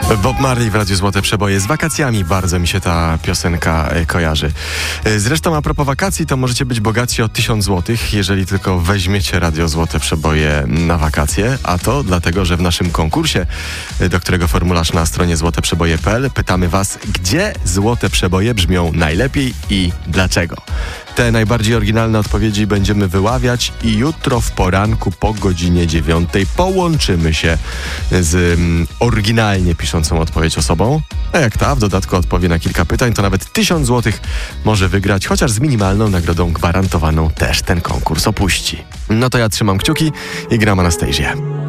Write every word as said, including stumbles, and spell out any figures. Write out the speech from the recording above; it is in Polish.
Bob Marley w Radiu Złote Przeboje. Z wakacjami bardzo mi się ta piosenka kojarzy. Zresztą a propos wakacji, to możecie być bogatsi o tysiąc złotych, jeżeli tylko weźmiecie Radio Złote Przeboje na wakacje, a to dlatego, że w naszym konkursie, do którego formularz na stronie złote przeboje kropka p l, pytamy was, gdzie złote przeboje brzmią najlepiej i dlaczego. Te najbardziej oryginalne odpowiedzi będziemy wyławiać i jutro w poranku po godzinie dziewiątej połączymy się z um, oryginalnie piszącą odpowiedź osobą. A jak ta w dodatku odpowie na kilka pytań, to nawet tysiąc złotych może wygrać, chociaż z minimalną nagrodą gwarantowaną też ten konkurs opuści. No to ja trzymam kciuki i gram Anastazję.